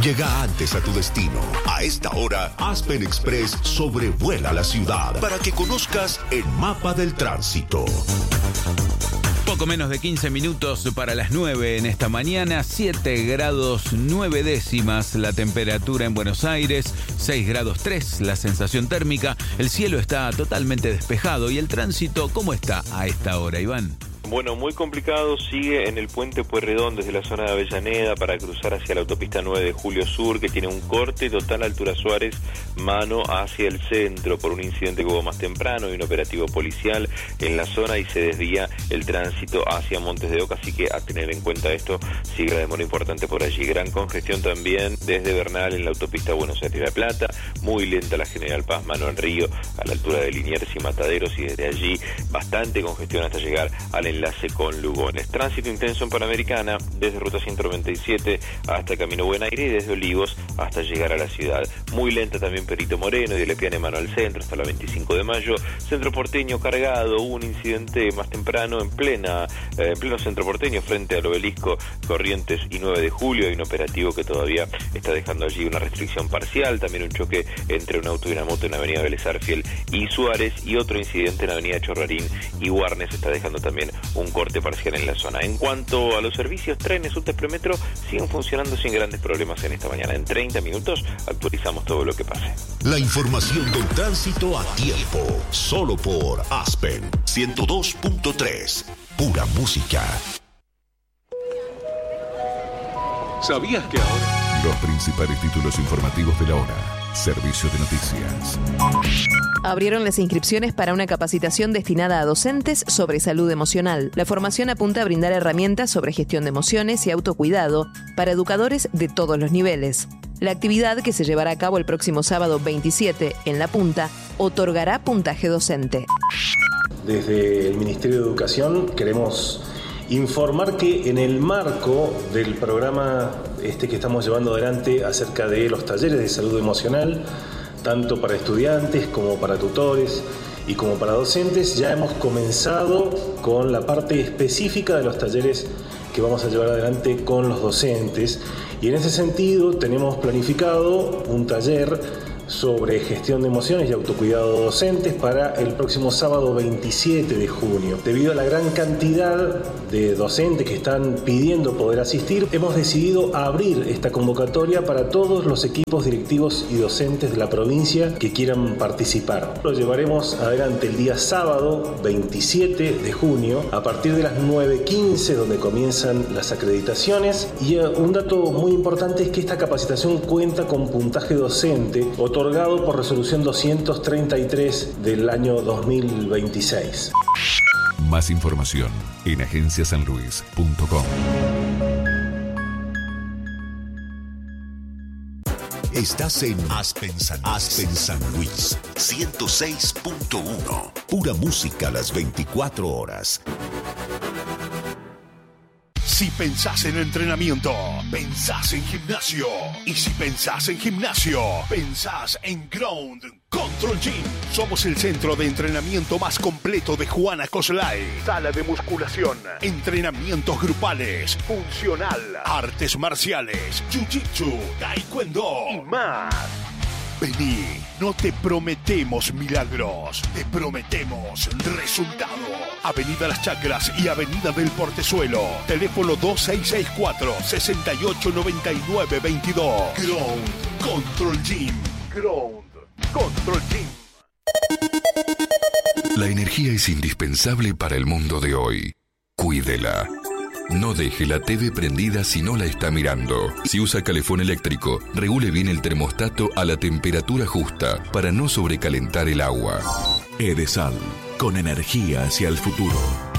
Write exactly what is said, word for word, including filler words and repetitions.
Llega antes a tu destino. A esta hora, Aspen Express sobrevuela la ciudad para que conozcas el mapa del tránsito. Poco menos de quince minutos para las nueve en esta mañana, siete grados nueve décimas la temperatura en Buenos Aires, seis grados tres la sensación térmica, el cielo está totalmente despejado y el tránsito, ¿cómo está a esta hora, Iván? Bueno, muy complicado sigue en el puente Pueyrredón desde la zona de Avellaneda para cruzar hacia la autopista nueve de Julio Sur, que tiene un corte total altura Suárez, mano hacia el centro por un incidente que hubo más temprano y un operativo policial en la zona y se desvía el tránsito hacia Montes de Oca, así que a tener en cuenta esto, sigue la demora importante por allí. Gran congestión también desde Bernal en la autopista Buenos Aires La Plata, muy lenta la General Paz, mano en Río, a la altura de Liniers y Mataderos, y desde allí bastante congestión hasta llegar al enlace con Lugones. Tránsito intenso en Panamericana desde Ruta ciento noventa y siete hasta Camino Buen Aire y desde Olivos hasta llegar a la ciudad. Muy lenta también Perito Moreno y de Lepiane mano al centro hasta la veinticinco de mayo. Centro porteño cargado, hubo un incidente más temprano en plena eh, en pleno centro porteño frente al obelisco Corrientes y nueve de julio. Hay un operativo que todavía está dejando allí una restricción parcial, también un choque entre un auto y una moto en Avenida Vélez Arfiel y Suárez, y otro incidente en Avenida Chorrarín y Warnes está dejando también un corte parcial en la zona. En cuanto a los servicios, trenes, subtes, premetro siguen funcionando sin grandes problemas en esta mañana. En treinta minutos actualizamos todo lo que pase. La información del tránsito a tiempo, solo por Aspen ciento dos punto tres, pura música. ¿Sabías que ahora? Los principales títulos informativos de la hora. Servicio de noticias. Abrieron las inscripciones para una capacitación destinada a docentes sobre salud emocional. La formación apunta a brindar herramientas sobre gestión de emociones y autocuidado para educadores de todos los niveles. La actividad, que se llevará a cabo el próximo sábado veintisiete en La Punta, otorgará puntaje docente. Desde el Ministerio de Educación queremos informar que en el marco del programa este que estamos llevando adelante acerca de los talleres de salud emocional, tanto para estudiantes como para tutores y como para docentes, ya hemos comenzado con la parte específica de los talleres que vamos a llevar adelante con los docentes, y en ese sentido tenemos planificado un taller sobre gestión de emociones y autocuidado docentes para el próximo sábado veintisiete de junio. Debido a la gran cantidad de docentes que están pidiendo poder asistir, hemos decidido abrir esta convocatoria para todos los equipos directivos y docentes de la provincia que quieran participar. Lo llevaremos adelante el día sábado veintisiete de junio a partir de las nueve quince, donde comienzan las acreditaciones, y un dato muy importante es que esta capacitación cuenta con puntaje docente otorgado por resolución doscientos treinta y tres del año dos mil veintiséis. Más información en agencia san luis punto com. Estás en Aspen San, Aspen San Luis ciento seis punto uno. Pura música a las veinticuatro horas. Si pensás en entrenamiento, pensás en gimnasio. Y si pensás en gimnasio, pensás en Ground Control Gym. Somos el centro de entrenamiento más completo de Juana Coslay. Sala de musculación, entrenamientos grupales, funcional, artes marciales, jiu-jitsu, taekwondo y más. Vení, no te prometemos milagros, te prometemos resultados. Avenida Las Chacras y Avenida del Portezuelo. Teléfono dos seis seis cuatro, seis ocho nueve nueve dos dos. Ground Control Gym. Ground Control Gym. La energía es indispensable para el mundo de hoy. Cuídela. No deje la T V prendida si no la está mirando. Si usa calefón eléctrico, regule bien el termostato a la temperatura justa para no sobrecalentar el agua. Edesal, con energía hacia el futuro.